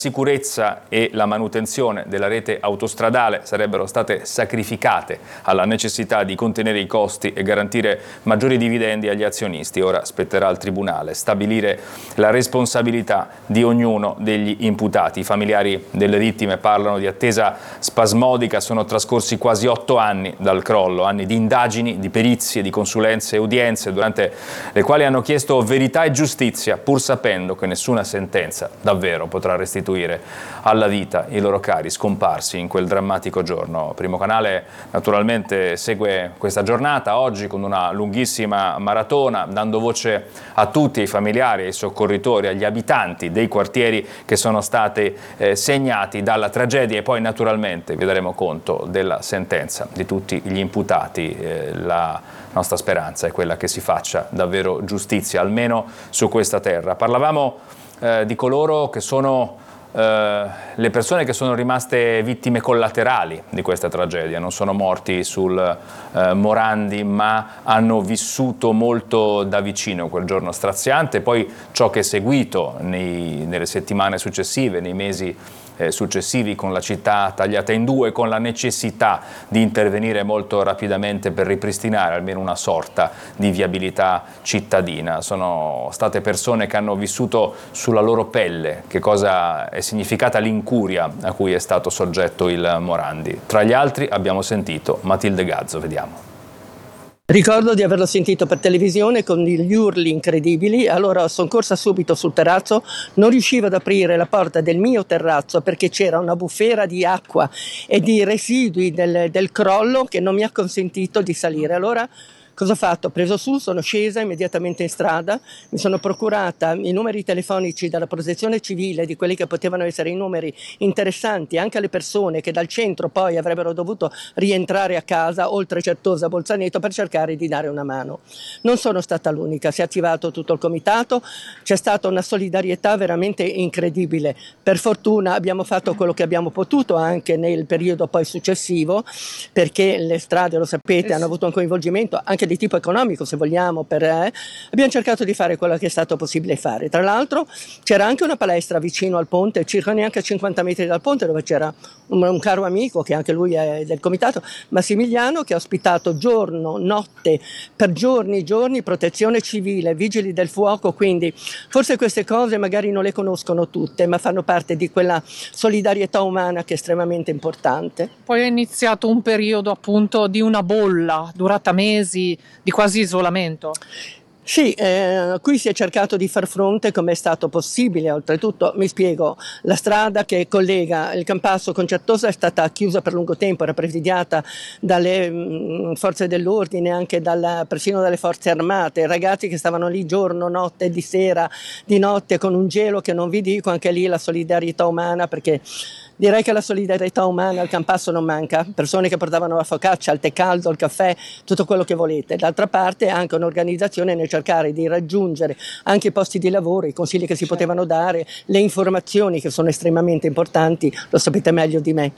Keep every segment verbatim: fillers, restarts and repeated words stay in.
Sicurezza e la manutenzione della rete autostradale sarebbero state sacrificate alla necessità di contenere i costi e garantire maggiori dividendi agli azionisti. Ora spetterà al Tribunale stabilire la responsabilità di ognuno degli imputati. I familiari delle vittime parlano di attesa spasmodica, sono trascorsi quasi otto anni dal crollo, anni di indagini, di perizie, di consulenze e udienze, durante le quali hanno chiesto verità e giustizia, pur sapendo che nessuna sentenza davvero potrà restituire alla vita i loro cari scomparsi in quel drammatico giorno. Primo Canale naturalmente segue questa giornata oggi con una lunghissima maratona, dando voce a tutti, ai familiari, ai soccorritori, agli abitanti dei quartieri che sono stati eh, segnati dalla tragedia, e poi naturalmente vi daremo conto della sentenza di tutti gli imputati. Eh, la nostra speranza è quella che si faccia davvero giustizia, almeno su questa terra. Parlavamo eh, di coloro che sono Uh, le persone che sono rimaste vittime collaterali di questa tragedia. Non sono morti sul uh, Morandi, ma hanno vissuto molto da vicino quel giorno straziante, poi ciò che è seguito nei, nelle settimane successive, nei mesi eh, successivi, con la città tagliata in due, con la necessità di intervenire molto rapidamente per ripristinare almeno una sorta di viabilità cittadina. Sono state persone che hanno vissuto sulla loro pelle che cosa è significata l'incuria a cui è stato soggetto il Morandi. Tra gli altri abbiamo sentito Matilde Gazzo, vediamo. Ricordo di averlo sentito per televisione con gli urli incredibili, allora sono corsa subito sul terrazzo, non riuscivo ad aprire la porta del mio terrazzo perché c'era una bufera di acqua e di residui del, del crollo che non mi ha consentito di salire. Allora cosa ho fatto? Ho preso su, sono scesa immediatamente in strada, mi sono procurata i numeri telefonici dalla protezione civile, di quelli che potevano essere i numeri interessanti anche alle persone che dal centro poi avrebbero dovuto rientrare a casa, oltre Certosa, Bolzaneto, per cercare di dare una mano. Non sono stata l'unica, si è attivato tutto il comitato, c'è stata una solidarietà veramente incredibile. Per fortuna abbiamo fatto quello che abbiamo potuto anche nel periodo poi successivo, perché le strade, lo sapete, hanno avuto un coinvolgimento anche di tipo economico, se vogliamo, per, eh, abbiamo cercato di fare quello che è stato possibile fare. Tra l'altro c'era anche una palestra vicino al ponte, circa neanche cinquanta metri dal ponte, dove c'era un, un caro amico, che anche lui è del comitato, Massimiliano, che ha ospitato giorno, notte, per giorni e giorni, protezione civile, vigili del fuoco. Quindi forse queste cose magari non le conoscono tutte, ma fanno parte di quella solidarietà umana che è estremamente importante. Poi è iniziato un periodo appunto di una bolla durata mesi, di quasi isolamento. Sì, eh, qui si è cercato di far fronte come è stato possibile. Oltretutto, mi spiego, la strada che collega il Campasso con Certosa è stata chiusa per lungo tempo, era presidiata dalle mh, forze dell'ordine, anche dalla, persino dalle forze armate, ragazzi che stavano lì giorno, notte, di sera, di notte, con un gelo che non vi dico. Anche lì la solidarietà umana, perché direi che la solidarietà umana al Campasso non manca, persone che portavano la focaccia, il tè caldo, il caffè, tutto quello che volete. D'altra parte anche un'organizzazione nel cercare di raggiungere anche i posti di lavoro, i consigli che si potevano dare, le informazioni che sono estremamente importanti, lo sapete meglio di me.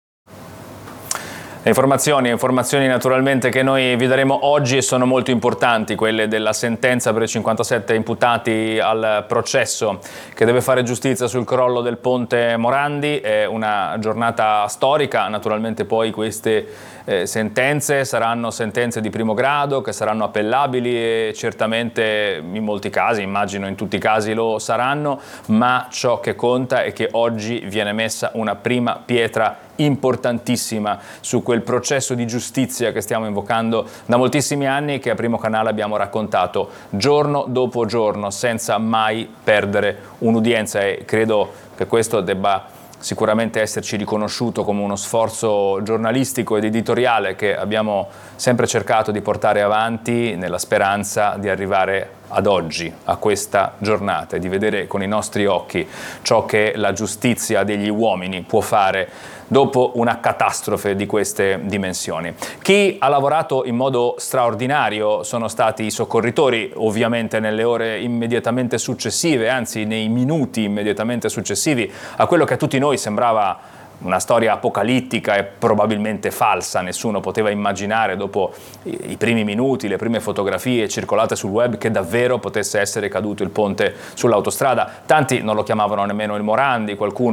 Le informazioni, informazioni naturalmente che noi vi daremo oggi, e sono molto importanti, quelle della sentenza per i cinquantasette imputati al processo che deve fare giustizia sul crollo del ponte Morandi. È una giornata storica, naturalmente poi queste eh, sentenze saranno sentenze di primo grado che saranno appellabili, e certamente in molti casi, immagino in tutti i casi lo saranno, ma ciò che conta è che oggi viene messa una prima pietra importantissima su quel processo di giustizia che stiamo invocando da moltissimi anni, che a Primo Canale abbiamo raccontato giorno dopo giorno senza mai perdere un'udienza, e credo che questo debba sicuramente esserci riconosciuto come uno sforzo giornalistico ed editoriale che abbiamo sempre cercato di portare avanti nella speranza di arrivare ad oggi, a questa giornata, e di vedere con i nostri occhi ciò che la giustizia degli uomini può fare dopo una catastrofe di queste dimensioni. Chi ha lavorato in modo straordinario sono stati i soccorritori, ovviamente nelle ore immediatamente successive, anzi nei minuti immediatamente successivi a quello che a tutti noi sembrava una storia apocalittica e probabilmente falsa. Nessuno poteva immaginare, dopo i primi minuti, le prime fotografie circolate sul web, che davvero potesse essere caduto il ponte sull'autostrada. Tanti non lo chiamavano nemmeno il Morandi, qualcuno